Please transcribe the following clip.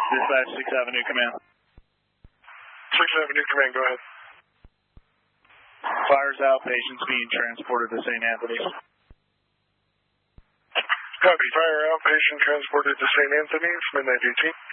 Dispatch 6th Avenue Command. 6th Avenue Command, go ahead. Fire's out, patients being transported to St. Anthony's. Copy, fire out, patient transported to St. Anthony's, midnight 18.